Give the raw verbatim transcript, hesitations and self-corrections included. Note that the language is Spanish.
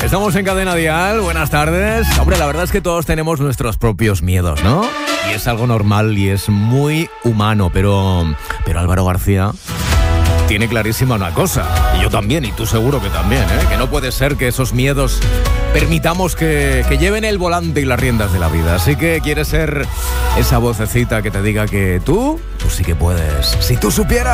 Estamos en Cadena Dial, buenas tardes. Hombre, la verdad es que todos tenemos nuestros propios miedos, ¿no? Y es algo normal y es muy humano, pero, pero Álvaro García tiene clarísima una cosa, y yo también, y tú seguro que también, ¿eh? Que no puede ser que esos miedos permitamos que, que lleven el volante y las riendas de la vida. Así que quieres ser esa vocecita que te diga que tú, tú sí que puedes. Si tú supieras...